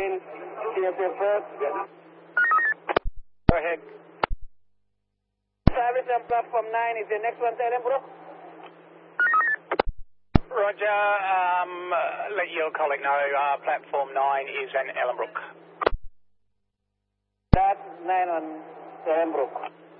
Go ahead. Service on platform 9 is the next one to Ellenbrook. Roger, let your colleague know platform 9 is in Ellenbrook. That's 9 on Ellenbrook.